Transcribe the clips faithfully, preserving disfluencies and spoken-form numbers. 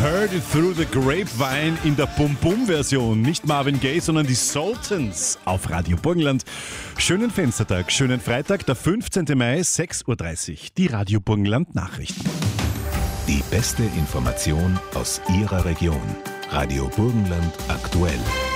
Heard It Through the Grapevine in der Bum-Bum-Version. Nicht Marvin Gaye, sondern die Sultans auf Radio Burgenland. Schönen Fenstertag, schönen Freitag, der fünfzehnten Mai, sechs Uhr dreißig. Die Radio Burgenland Nachrichten. Die beste Information aus Ihrer Region. Radio Burgenland aktuell.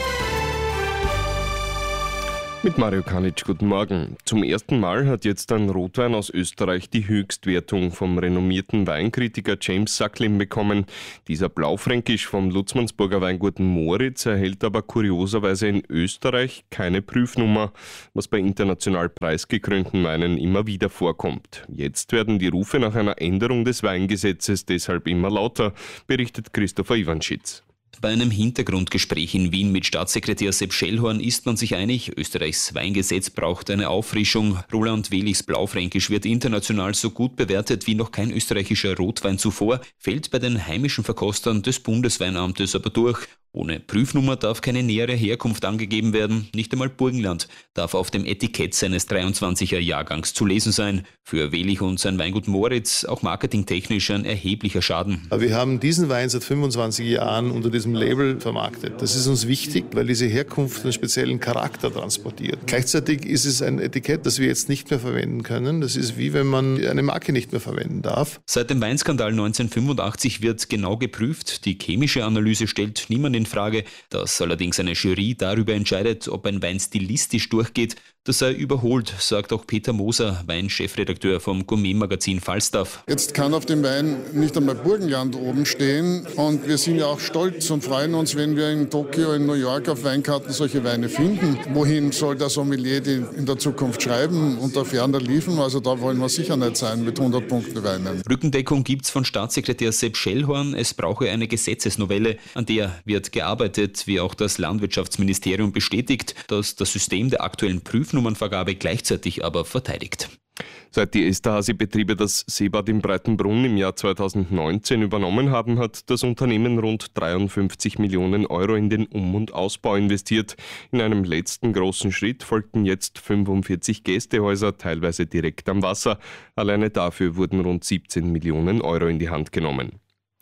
Mit Mario Kanic, guten Morgen. Zum ersten Mal hat jetzt ein Rotwein aus Österreich die Höchstwertung vom renommierten Weinkritiker James Suckling bekommen. Dieser Blaufränkisch vom Lutzmannsburger Weingut Moritz erhält aber kurioserweise in Österreich keine Prüfnummer, was bei international preisgekrönten Weinen immer wieder vorkommt. Jetzt werden die Rufe nach einer Änderung des Weingesetzes deshalb immer lauter, berichtet Christopher Iwanschitz. Bei einem Hintergrundgespräch in Wien mit Staatssekretär Sepp Schellhorn ist man sich einig, Österreichs Weingesetz braucht eine Auffrischung. Roland Welichs Blaufränkisch wird international so gut bewertet wie noch kein österreichischer Rotwein zuvor, fällt bei den heimischen Verkostern des Bundesweinamtes aber durch. Ohne Prüfnummer darf keine nähere Herkunft angegeben werden, nicht einmal Burgenland darf auf dem Etikett seines dreiundzwanziger Jahrgangs zu lesen sein. Für Welich und sein Weingut Moritz auch marketingtechnisch ein erheblicher Schaden. Wir haben diesen Wein seit fünfundzwanzig Jahren unter diesem Label vermarktet. Das ist uns wichtig, weil diese Herkunft einen speziellen Charakter transportiert. Gleichzeitig ist es ein Etikett, das wir jetzt nicht mehr verwenden können. Das ist wie wenn man eine Marke nicht mehr verwenden darf. Seit dem Weinskandal neunzehnhundertfünfundachtzig wird genau geprüft. Die chemische Analyse stellt niemand in Frage, dass allerdings eine Jury darüber entscheidet, ob ein Wein stilistisch durchgeht. Das sei überholt, sagt auch Peter Moser, Weinchefredakteur vom Gourmet-Magazin Falstaff. Jetzt kann auf dem Wein nicht einmal Burgenland oben stehen und wir sind ja auch stolz und freuen uns, wenn wir in Tokio, in New York auf Weinkarten solche Weine finden. Wohin soll der Sommelier die in der Zukunft schreiben und auf Ferner liefen? Also da wollen wir sicher nicht sein mit hundert Punkten Weinen. Rückendeckung gibt's von Staatssekretär Sepp Schellhorn. Es brauche eine Gesetzesnovelle, an der wird gearbeitet, wie auch das Landwirtschaftsministerium bestätigt, dass das System der aktuellen Prüfnummernvergabe gleichzeitig aber verteidigt. Seit die Esterhazy-Betriebe das Seebad im Breitenbrunn im Jahr zweitausendneunzehn übernommen haben, hat das Unternehmen rund dreiundfünfzig Millionen Euro in den Um- und Ausbau investiert. In einem letzten großen Schritt folgten jetzt fünfundvierzig Gästehäuser, teilweise direkt am Wasser. Alleine dafür wurden rund siebzehn Millionen Euro in die Hand genommen.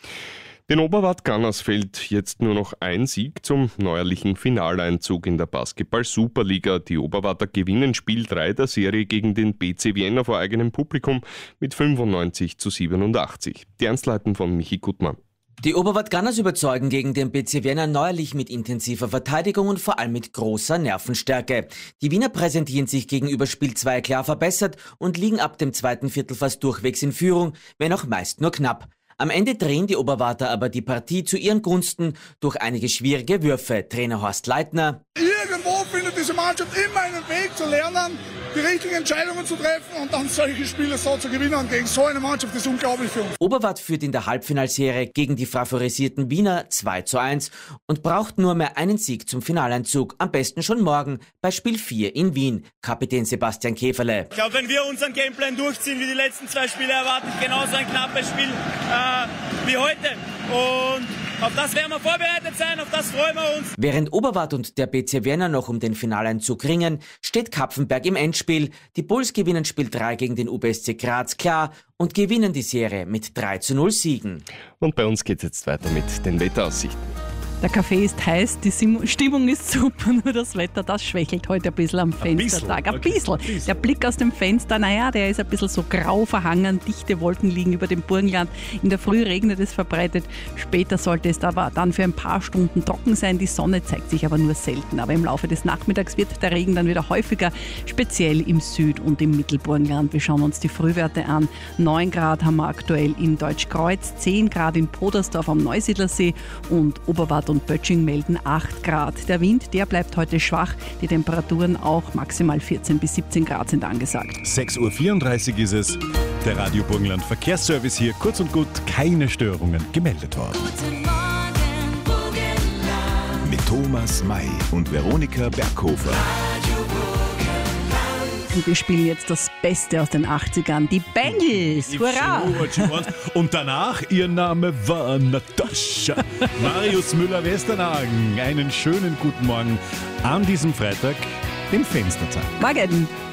Den Oberwart Gunners fehlt jetzt nur noch ein Sieg zum neuerlichen Finaleinzug in der Basketball-Superliga. Die Oberwarter gewinnen Spiel drei der Serie gegen den B C Vienna vor eigenem Publikum mit fünfundneunzig zu siebenundachtzig. Die Einzelheiten von Michi Gutmann. Die Oberwart Gunners überzeugen gegen den B C Vienna neuerlich mit intensiver Verteidigung und vor allem mit großer Nervenstärke. Die Wiener präsentieren sich gegenüber Spiel zwei klar verbessert und liegen ab dem zweiten Viertel fast durchwegs in Führung, wenn auch meist nur knapp. Am Ende drehen die Oberwarter aber die Partie zu ihren Gunsten durch einige schwierige Würfe. Trainer Horst Leitner: Irgendwo findet diese Mannschaft immer einen Weg zu lernen, die richtigen Entscheidungen zu treffen und dann solche Spiele so zu gewinnen. Gegen so eine Mannschaft ist unglaublich für uns. Oberwart führt in der Halbfinalserie gegen die favorisierten Wiener zwei zu eins und braucht nur mehr einen Sieg zum Finaleinzug. Am besten schon morgen bei Spiel vier in Wien. Kapitän Sebastian Käferle: Ich glaube, wenn wir unseren Gameplan durchziehen wie die letzten zwei Spiele, erwarte ich genauso ein knappes Spiel äh, wie heute. Und auf das werden wir vorbereitet sein, auf das freuen wir uns. Während Oberwart und der B C Vienna noch um den Finaleinzug ringen, steht Kapfenberg im Endspiel. Die Bulls gewinnen Spiel drei gegen den U B S C Graz klar und gewinnen die Serie mit drei zu null Siegen. Und bei uns geht es jetzt weiter mit den Wetteraussichten. Der Kaffee ist heiß, die Stimmung ist super, nur das Wetter, das schwächelt heute ein bisschen am Fenstertag. Ein bisschen. Okay. Der Blick aus dem Fenster, naja, der ist ein bisschen so grau verhangen, dichte Wolken liegen über dem Burgenland. In der Früh regnet es verbreitet, später sollte es aber dann für ein paar Stunden trocken sein. Die Sonne zeigt sich aber nur selten. Aber im Laufe des Nachmittags wird der Regen dann wieder häufiger, speziell im Süd- und im Mittelburgenland. Wir schauen uns die Frühwerte an. neun Grad haben wir aktuell in Deutschkreuz, zehn Grad in Podersdorf am Neusiedlersee und Oberwart und Bötsching melden acht Grad. Der Wind, der bleibt heute schwach. Die Temperaturen auch maximal vierzehn bis siebzehn Grad sind angesagt. sechs Uhr vierunddreißig ist es. Der Radio Burgenland Verkehrsservice hier. Kurz und gut, keine Störungen gemeldet worden. Guten Morgen, Burgenland. Mit Thomas May und Veronika Berghofer. Und wir spielen jetzt das Beste aus den achtzigern, die Bangles. Hurra! Und danach, ihr Name war Natascha. Marius Müller-Westernhagen. Einen schönen guten Morgen an diesem Freitag, den Fenstertag. Morgen!